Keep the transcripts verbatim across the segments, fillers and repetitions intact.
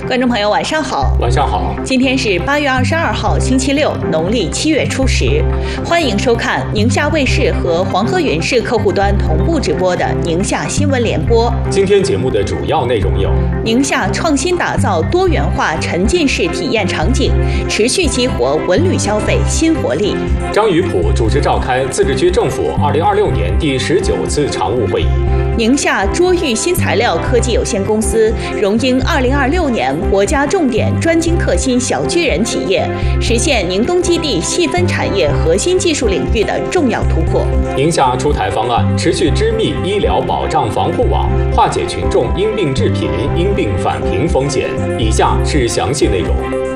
观众朋友，晚上好。 晚上好。 今天是八月二十二号，星期六，农历七月初十。欢迎收看宁夏卫视和黄河云视客户端同步直播的宁夏新闻联播。 今天节目的主要内容有： 宁夏创新打造多元化沉浸式体验场景，持续激活文旅消费新活力。 张宇普主持召开自治区政府二零二六年第十九次常务会议。 宁夏卓玉新材料科技有限公司荣膺二零二六年国家重点专精特新小巨人企业，实现宁东基地细分产业核心技术领域的重要突破。 宁夏出台方案，持续织密医疗保障防护网，化解群众因病致贫、因病返贫风险。以下是详细内容。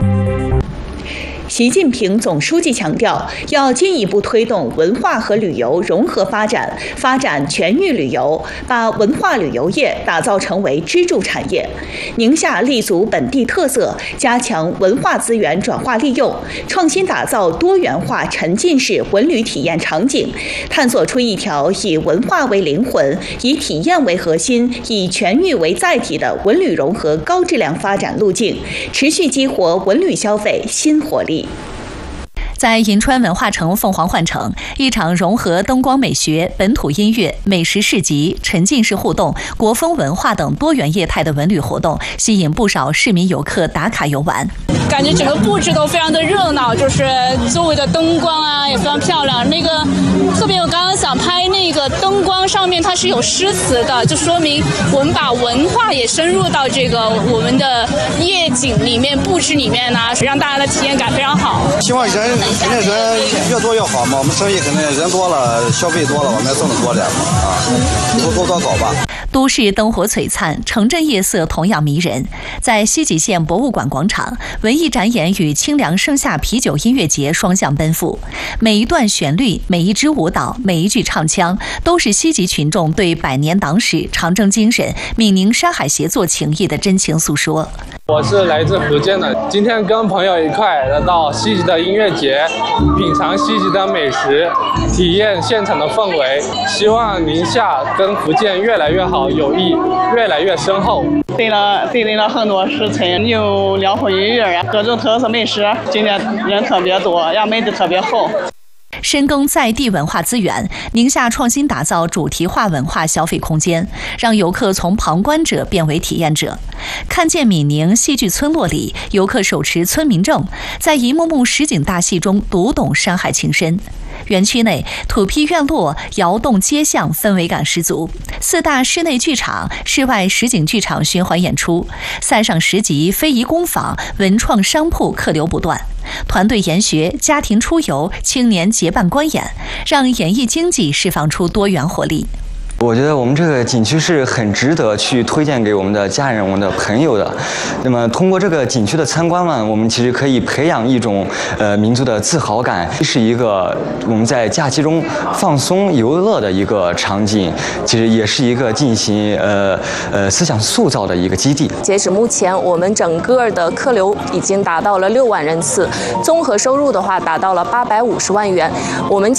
习近平总书记强调，要进一步推动文化和旅游融合发展，发展全域旅游，把文化旅游业打造成为支柱产业。宁夏立足本地特色，加强文化资源转化利用，创新打造多元化沉浸式文旅体验场景，探索出一条以文化为灵魂、以体验为核心、以全域为载体的文旅融合高质量发展路径，持续激活文旅消费新活力。 在银川文化城凤凰幻城，一场融合灯光美学、本土音乐、美食市集、沉浸式互动、国风文化等多元业态的文旅活动，吸引不少市民游客打卡游玩。 感觉整个布置都非常的热闹，就是周围的灯光啊也非常漂亮。那个特别我刚刚想拍那个灯光上面它是有诗词的，就说明我们把文化也深入到这个我们的夜景里面、布置里面呢、啊，让大家的体验感非常好。 希望人肯定人越多越好嘛，我们生意肯定人多了，消费多了，我们要挣得多点嘛啊，多多搞搞吧。 都市灯火璀璨，城镇夜色同样迷人。在西吉县博物馆广场，文艺展演与清凉盛夏啤酒音乐节双向奔赴，每一段旋律、每一支舞蹈、每一句唱腔，都是西吉群众对百年党史、长征精神、闽宁山海协作情谊的真情诉说。 我是来自福建的，今天跟朋友一块来到西吉的音乐节，品尝西吉的美食，体验现场的氛围。希望宁夏跟福建越来越好，友谊越来越深厚。 对了，对了很多事情，有辽阔音乐啊，各种特色美食。今天人特别多，呀，美的特别厚。 深耕在地文化资源，宁夏创新打造主题化文化消费空间，让游客从旁观者变为体验者。看见闽宁戏剧村落里，游客手持村民证，在一幕幕实景大戏中读懂山海情深。园区内土坯院落、窑洞街巷氛围感十足，四大室内剧场、室外实景剧场循环演出，塞上十集非遗工坊、文创商铺客流不断。团队研学、家庭出游、青年结伴观演，让演艺经济释放出多元活力。 我觉得我们这个景区是很值得去推荐给我们的家人、我们的朋友的。那么通过这个景区的参观呢，我们其实可以培养一种呃民族的自豪感，是一个我们在假期中放松游乐的一个场景，其实也是一个进行呃呃思想塑造的一个基地。 截止目前，我们整个的客流已经达到了六万人次，综合收入的话达到了八百五十万元。我们